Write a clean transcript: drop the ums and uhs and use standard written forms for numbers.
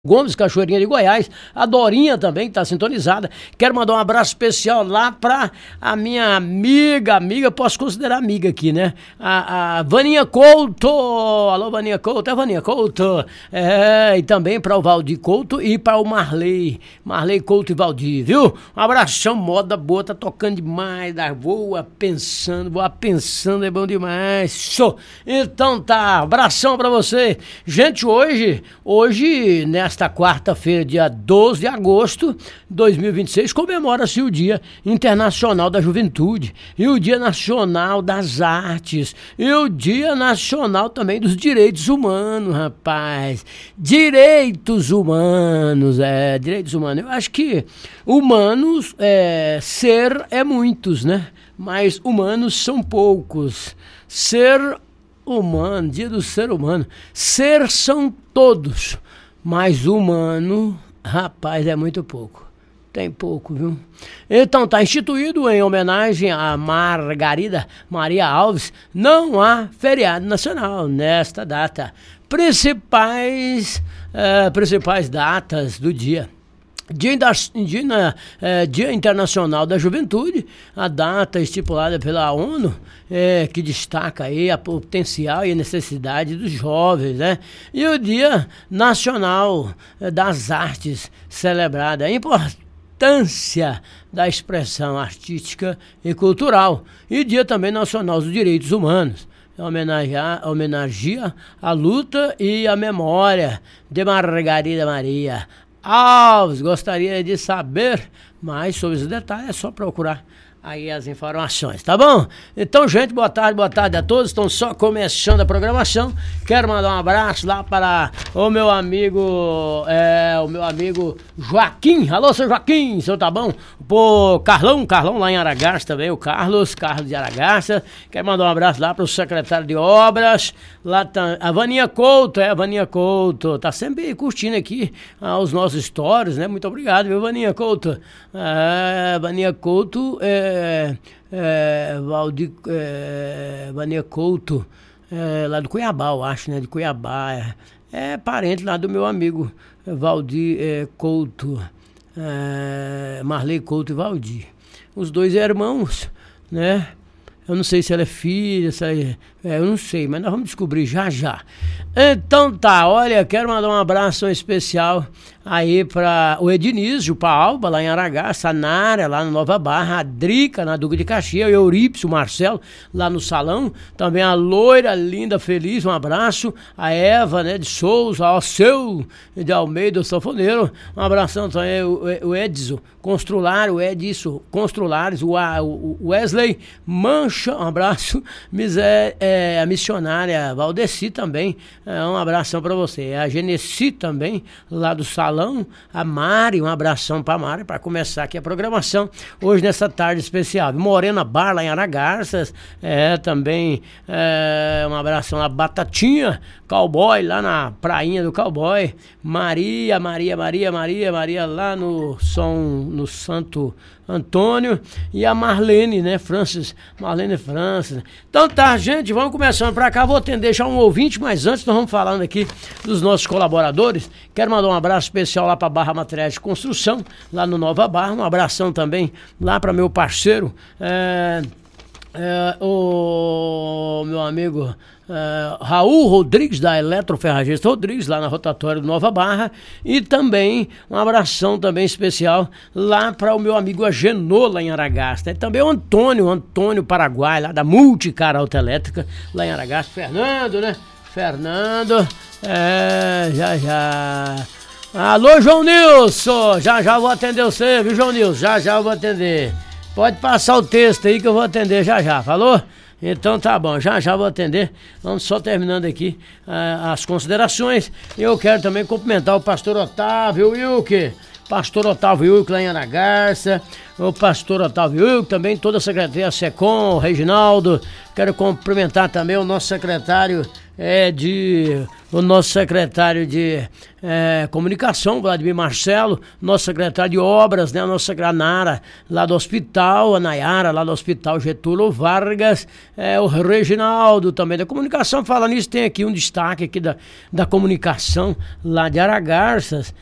Gomes, Cachoeirinha de Goiás, a Dorinha também, que tá sintonizada. Quero mandar um abraço especial lá pra a minha amiga, posso considerar amiga aqui, né? A Vaninha Couto, alô Vaninha Couto, é Vaninha Couto, e também pra o Valdir Couto e pra o Marley Couto e Valdir, viu? Um abração, moda boa, tá tocando demais, voa pensando, é bom demais, show! Então tá, abração pra você. Gente, hoje, nesta quarta-feira, dia 12 de agosto de 2026, comemora-se o Dia Internacional da Juventude e o Dia Nacional das Artes e o Dia Nacional também dos Direitos Humanos, rapaz. Direitos humanos. Eu acho que humanos, ser é muitos, né? Mas humanos são poucos. Ser humano, dia do ser humano. Ser são todos. Mas humano, rapaz, é muito pouco. Tem pouco, viu? Então, tá instituído em homenagem a Margarida Maria Alves, não há feriado nacional nesta data. Principais datas do dia. Dia Internacional da Juventude, a data estipulada pela ONU, que destaca aí a potencial e a necessidade dos jovens, né? E o Dia Nacional das Artes, celebrada a importância da expressão artística e cultural. E Dia também Nacional dos Direitos Humanos. Homenageia a luta e a memória de Margarida Maria Alves. Gostaria de saber mais sobre os detalhes, é só procurar aí as informações, tá bom? Então, gente, boa tarde a todos. Estão só começando a programação. Quero mandar um abraço lá para o meu amigo Joaquim. Alô, seu Joaquim, o senhor tá bom? Pô, Carlão lá em Aragaça também, o Carlos de Aragaça. Quero mandar um abraço lá para o secretário de obras, lá tá a Vaninha Couto, tá sempre curtindo aqui os nossos stories, né? Muito obrigado, viu, Vaninha Couto? Vaninha Couto, Vaninha Couto, lá do Cuiabá, eu acho, né? De Cuiabá, é parente lá do meu amigo Valdir Couto, Marley Couto e Valdir. Os dois irmãos, né? Eu não sei se ela é filha, eu não sei, mas nós vamos descobrir já. Então tá, olha, quero mandar um abraço especial aí para o Ednísio, para Alba, lá em Aragaça, a Nária, lá no Nova Barra, a Drica, na Duque de Caxias, o Eurípio, o Marcelo, lá no Salão, também a Loira, linda, feliz, um abraço, a Eva, né, de Souza, ao Seu de Almeida, o sanfoneiro, um abração também, o Edson Construlário, o Wesley Mancha, um abraço, a missionária Valdeci também, um abração para você, a Genesi também, lá do Salão, a Mari, um abração para Mari, para começar aqui a programação, hoje nessa tarde especial, Morena Bar, lá em Aragaças, também, um abração a Batatinha, Cowboy, lá na prainha do Cowboy, Maria, lá no Santo Antônio, e a Marlene, né, Marlene Francis. Então tá, gente, vamos começando pra cá, vou atender já um ouvinte, mas antes nós vamos falando aqui dos nossos colaboradores. Quero mandar um abraço especial lá pra Barra Materiais de Construção, lá no Nova Barra, um abração também lá pra meu parceiro, o meu amigo Raul Rodrigues, da Eletroferragista Rodrigues, lá na rotatória do Nova Barra, e também um abração também especial lá para o meu amigo Agenor, lá em Aragaça, e também o Antônio Paraguai, lá da Multicar Autoelétrica, lá em Aragaça, Fernando, já. Alô, João Nilson, já vou atender você, viu, João Nilson, já vou atender. Pode passar o texto aí que eu vou atender já, falou? Então tá bom, já vou atender. Vamos só terminando aqui as considerações. Eu quero também cumprimentar o pastor Otávio Wilke, pastor Otávio Wilk lá em Aragarça, o pastor Otávio Wilk, também toda a secretaria SECOM, o Reginaldo. Quero cumprimentar também o nosso secretário de comunicação, Vladimir Marcelo, nosso secretário de obras, né, a nossa secretária Nara, lá do hospital, a Nayara, lá do hospital Getúlio Vargas, o Reginaldo também da comunicação. Falando nisso, tem aqui um destaque aqui da comunicação lá de Aragarças,